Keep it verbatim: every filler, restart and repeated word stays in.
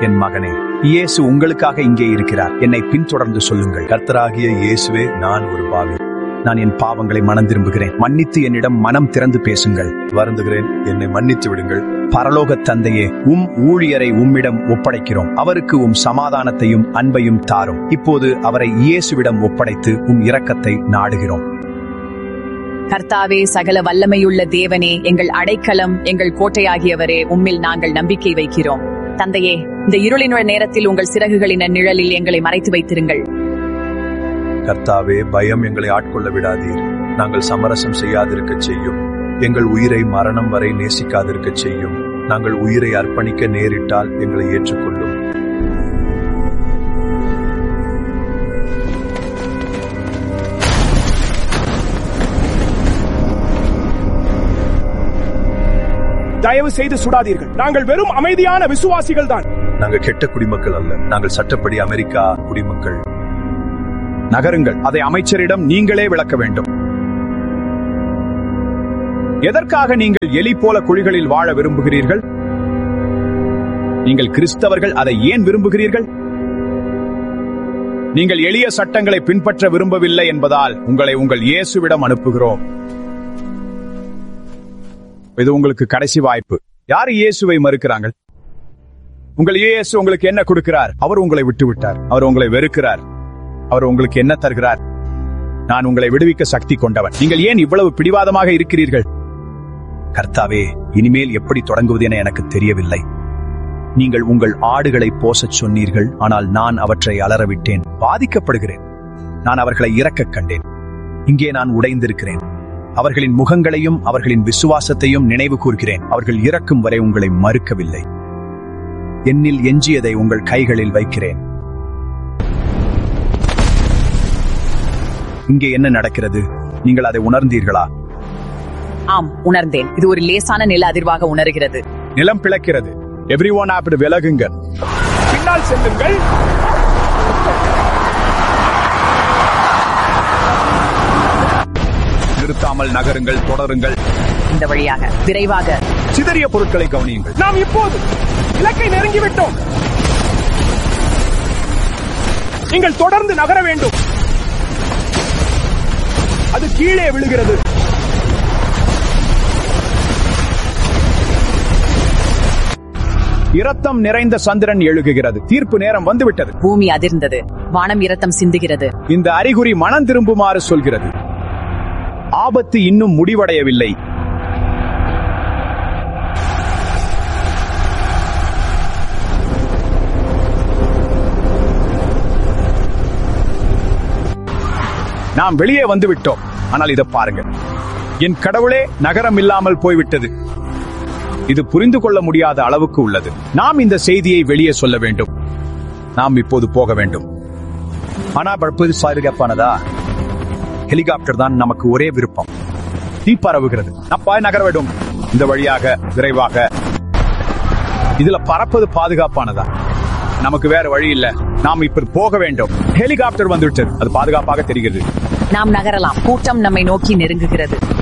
என் மகனே, இயேசு உங்களுக்காக இங்கே இருக்கிறார். என்னை பின்தொடர்ந்து சொல்லுங்கள். கர்த்தராகிய இயேசுவே, நான் ஒரு பாவி. நான் என் பாவங்களை மனம் திரும்புகிறேன். மன்னித்து என்னிடம் மனம் திறந்து பேசுங்கள். வருந்துகிறேன், என்னை மன்னித்து விடுங்கள். பரலோக தந்தையே, உம் ஊழியரை உம்மிடம் ஒப்படைக்கிறோம். அவருக்கு உம் சமாதானத்தையும் அன்பையும் தாரும். இப்போது அவரை இயேசுவிடம் ஒப்படைத்து உம் இரக்கத்தை நாடுகிறோம். கர்த்தாவே, சகல வல்லமையுள்ள தேவனே, எங்கள் அடைக்கலம், எங்கள் கோட்டையாகியவரே, உம்மில் நாங்கள் நம்பிக்கை வைக்கிறோம். தந்தையே, இந்த இருளினுடைய நேரத்தில் உங்கள் சிறகுகளின் நிழலில் எங்களை மறைத்து வைத்திருங்கள். கர்த்தாவே, பயம் எங்களை ஆட்கொள்ள விடாதீர். நாங்கள் சமரசம் செய்யாதிருக்க செய்யும். எங்கள் உயிரை மரணம் வரை நேசிக்காதிருக்க செய்யும். நாங்கள் உயிரை அர்ப்பணிக்க நேரிட்டால் எங்களை ஏற்றுக்கொள்ளும். தயவு செய்து சுடாதீர்கள். நாங்கள் வெறும் அமைதியான விசுவாசிகள் தான். நாங்கள் கெட்ட குடிமக்கள் அல்ல. நாங்கள் சட்டப்படி அமெரிக்கா குடிமக்கள். நகருங்கள். அதை அமைச்சரிடம் நீங்களே விளக்க வேண்டும். எதற்காக நீங்கள் எலி போல குழிகளில் வாழ விரும்புகிறீர்கள்? நீங்கள் கிறிஸ்தவர்கள் அதை ஏன் விரும்புகிறீர்கள்? நீங்கள் எளிய சட்டங்களை பின்பற்ற விரும்பவில்லை என்பதால் உங்களை உங்கள் இயேசுவிடம் அனுப்புகிறோம். இது உங்களுக்கு கடைசி வாய்ப்பு. யார் இயேசுவை மறுக்கிறாங்க? உங்கள் இயேசு உங்களுக்கு என்ன கொடுக்கிறார்? அவர் உங்களை விட்டு விட்டார். அவர் உங்களை வெறுக்கிறார். அவர் உங்களுக்கு என்ன தருகிறார்? நான் உங்களை விடுவிக்க சக்தி கொண்டவன். நீங்கள் ஏன் இவ்வளவு பிடிவாதமாக இருக்கிறீர்கள்? கர்த்தாவே, இனிமேல் எப்படி தொடங்குவது என எனக்கு தெரியவில்லை. நீங்கள் உங்கள் ஆடுகளை போசச் சொன்னீர்கள், ஆனால் நான் அவற்றை அலறவிட்டேன். பாதிக்கப்படுகிறேன். நான் அவர்களை இறக்க கண்டேன். இங்கே நான் உடைந்திருக்கிறேன். அவர்களின் முகங்களையும் அவர்களின் விசுவாசத்தையும் நினைவு கூர்கிறேன். அவர்கள் இறக்கும் வரை உங்களை மறுக்கவில்லை. என்னில் எஞ்சியதை உங்கள் கைகளில் வைக்கிறேன். இங்கே என்ன நடக்கிறது? நீங்கள் அதை உணர்ந்தீர்களா? ஆம், உணர்ந்தேன். இது ஒரு லேசான நில அதிர்வாக உணர்கிறது. நிலம் பிளக்கிறது. எவ்ரிஒன் அப்படி விலகுங்க. பின்னால் செல்லுங்கள். நிறுத்தாமல் நகருங்கள். தொடருங்கள். இந்த வழியாக விரைவாக. சிதறிய பொருட்களை கவனியுங்கள். நாம் இப்போது இலக்கை நெருங்கிவிட்டோம். நீங்கள் தொடர்ந்து நகர வேண்டும். அது கீழே விழுகிறது. இரத்தம் நிறைந்த சந்திரன் எழுகுகிறது. தீர்ப்பு நேரம் வந்துவிட்டது. பூமி அதிர்ந்தது. வானம் இரத்தம் சிந்துகிறது. இந்த அறிகுறி மனம் திரும்புமாறு சொல்கிறது. ஆபத்து இன்னும் முடிவடையவில்லை. நாம் வெளியே வந்து விட்டோம். ஆனால் இதை பாருங்க. என் கடவுளே, நகரம் இல்லாமல் போய்விட்டது. இது புரிந்து கொள்ள முடியாத அளவுக்கு உள்ளது. நாம் இந்த செய்தியை வெளியே சொல்ல வேண்டும். நாம் இப்போது போக வேண்டும். ஆனா படுப்பது பாதுகாப்பானதா? ஹெலிகாப்டர் தான் நமக்கு ஒரே விருப்பம். தீ பரவுகிறது. நப்பாய் நகர வேண்டும். இந்த வழியாக விரைவாக. இதுல பறப்பது பாதுகாப்பானதா? நமக்கு வேற வழி இல்ல. நாம் இப்ப போக வேண்டும். ஹெலிகாப்டர் வந்துவிட்டது. அது பாதுகாப்பாக தெரிகிறது. நாம் நகரலாம். கூட்டம் நம்மை நோக்கி நெருங்குகிறது.